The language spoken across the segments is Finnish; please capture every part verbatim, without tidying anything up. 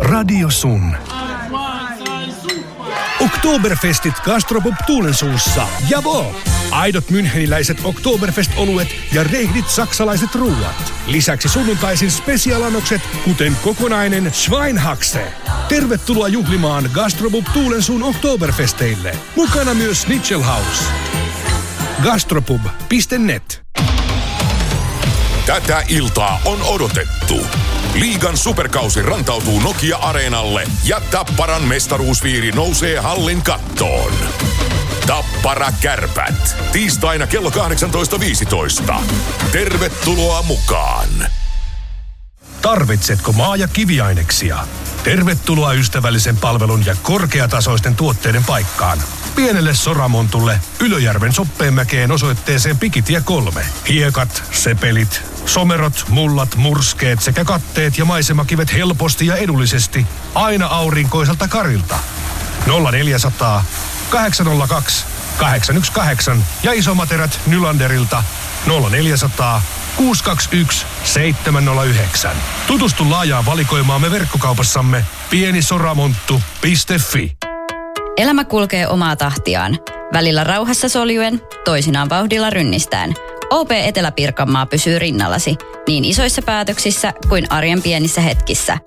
Radio Sun. Oktoberfestit Gastropub Tuulensuussa. Javo! Aidot müncheniläiset Oktoberfest-oluet ja reihdit saksalaiset ruuat. Lisäksi sunnuntaisin spesialanokset, kuten kokonainen Schweinhaxe. Tervetuloa juhlimaan Gastropub Tuulensuun Oktoberfesteille. Mukana myös Schnitzelhaus. gastropub piste net. Tätä iltaa on odotettu. Liigan superkausi rantautuu Nokia-areenalle ja Tapparan mestaruusviiri nousee hallin kattoon. Tappara Kärpät. Tiistaina kello kahdeksantoista viisitoista. Tervetuloa mukaan. Tarvitsetko maa- ja kiviaineksia? Tervetuloa ystävällisen palvelun ja korkeatasoisten tuotteiden paikkaan. Pienelle Soramontulle Ylöjärven Soppeenmäkeen osoitteeseen Pikitie kolme. Hiekat, sepelit, somerot, mullat, murskeet sekä katteet ja maisemakivet helposti ja edullisesti aina aurinkoiselta Karilta. nolla neljäsataa, kahdeksan nolla kaksi, kahdeksan yksi kahdeksan ja isomaterät Nylanderilta nolla neljäsataa, kuusi kaksi yksi, seitsemän nolla yhdeksän. Tutustu laajaan valikoimaamme verkkokaupassamme pienisoramonttu piste fi. Elämä kulkee omaa tahtiaan. Välillä rauhassa soljuen, toisinaan vauhdilla rynnistään. O P Etelä-Pirkanmaa pysyy rinnallasi niin isoissa päätöksissä kuin arjen pienissä hetkissä.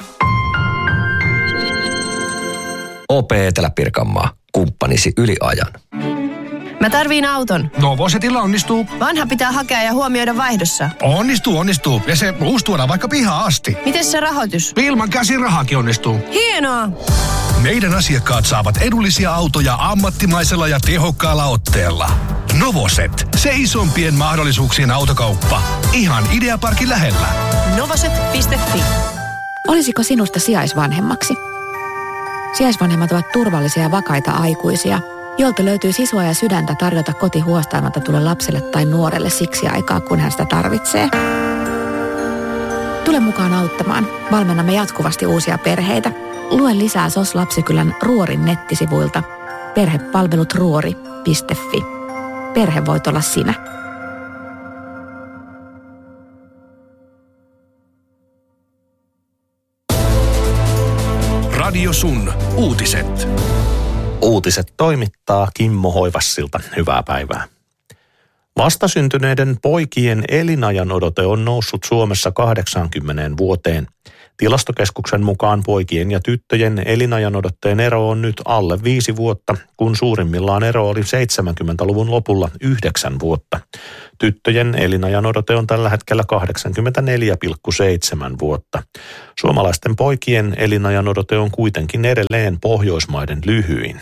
O P Etelä-Pirkanmaa. Kumppanisi yli ajan. Mä tarviin auton. Novosetilla onnistuu. Vanha pitää hakea ja huomioida vaihdossa. Onnistuu, onnistuu. Ja se uusi tuodaan vaikka pihaan asti. Miten se rahoitus? Ilman käsirahakin onnistuu. Hienoa! Meidän asiakkaat saavat edullisia autoja ammattimaisella ja tehokkaalla otteella. Novoset. Se isompien mahdollisuuksien autokauppa. Ihan Ideaparkin lähellä. novoset piste fi. Olisiko sinusta sijaisvanhemmaksi? Sijaisvanhemmat ovat turvallisia ja vakaita aikuisia, jolta löytyy sisua ja sydäntä tarjota koti huostaanotta tulle lapselle tai nuorelle siksi aikaa, kun hän sitä tarvitsee. Tule mukaan auttamaan. Valmennamme jatkuvasti uusia perheitä. Lue lisää S O S-Lapsikylän Ruorin nettisivuilta perhepalvelut ruori piste fi. Perhe voit olla sinä. Radio Sun. Uutiset. Uutiset toimittaa Kimmo Hoivassilta. Hyvää päivää. Vastasyntyneiden poikien elinajan odote on noussut Suomessa kahdeksankymmentä vuoteen. Tilastokeskuksen mukaan poikien ja tyttöjen elinajan odotteen ero on nyt alle viisi vuotta, kun suurimmillaan ero oli seitsemänkymmentäluvun lopulla yhdeksän vuotta. Tyttöjen elinajan odote on tällä hetkellä kahdeksankymmentäneljä pilkku seitsemän vuotta. Suomalaisten poikien elinajan odote on kuitenkin edelleen Pohjoismaiden lyhyin.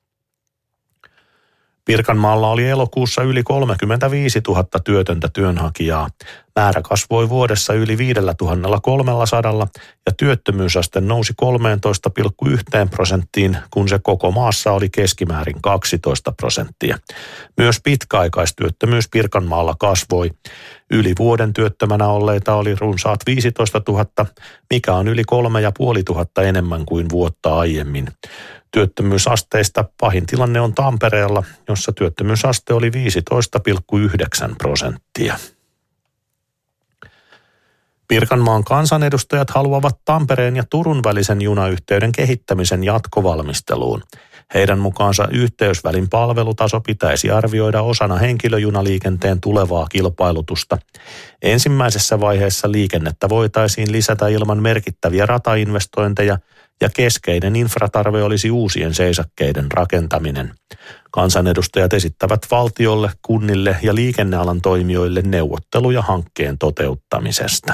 Pirkanmaalla oli elokuussa yli kolmekymmentäviisituhatta työtöntä työnhakijaa. Määrä kasvoi vuodessa yli viisituhatta kolmesataa ja työttömyysaste nousi kolmetoista pilkku yksi prosenttiin, kun se koko maassa oli keskimäärin kaksitoista prosenttia. Myös pitkäaikaistyöttömyys Pirkanmaalla kasvoi. Yli vuoden työttömänä olleita oli runsaat viisitoistatuhatta, mikä on yli kolme ja puoli tuhatta enemmän kuin vuotta aiemmin. Työttömyysasteista pahin tilanne on Tampereella, jossa työttömyysaste oli viisitoista pilkku yhdeksän prosenttia. Pirkanmaan kansanedustajat haluavat Tampereen ja Turun välisen junayhteyden kehittämisen jatkovalmisteluun. Heidän mukaansa yhteysvälin palvelutaso pitäisi arvioida osana henkilöjunaliikenteen tulevaa kilpailutusta. Ensimmäisessä vaiheessa liikennettä voitaisiin lisätä ilman merkittäviä ratainvestointeja ja keskeinen infratarve olisi uusien seisakkeiden rakentaminen. Kansanedustajat esittävät valtiolle, kunnille ja liikennealan toimijoille neuvotteluja hankkeen toteuttamisesta.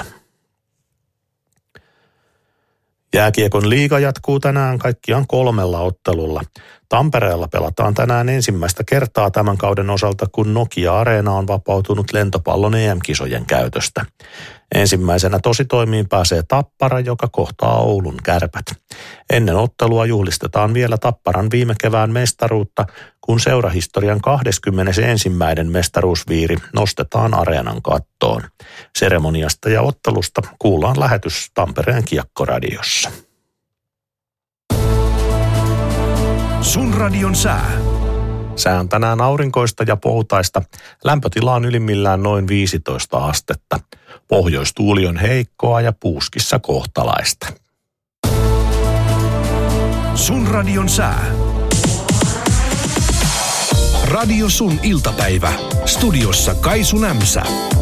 Jääkiekon liiga jatkuu tänään kaikkiaan kolmella ottelulla. Tampereella pelataan tänään ensimmäistä kertaa tämän kauden osalta, kun Nokia-areena on vapautunut lentopallon E M-kisojen käytöstä. Ensimmäisenä tositoimiin pääsee Tappara, joka kohtaa Oulun Kärpät. Ennen ottelua juhlistetaan vielä Tapparan viime kevään mestaruutta, kun seurahistorian kaksikymmentäyksi mestaruusviiri nostetaan areenan kattoon. Seremoniasta ja ottelusta kuullaan lähetys Tampereen Kiekkoradiossa. Sun radion sää. Sää on tänään aurinkoista ja poutaista. Lämpötila on ylimmillään noin viisitoista astetta. Pohjoistuuli on heikkoa ja puuskissa kohtalaista. Sun radion sää. Radio Sun iltapäivä. Studiossa Kaisu Nämsä.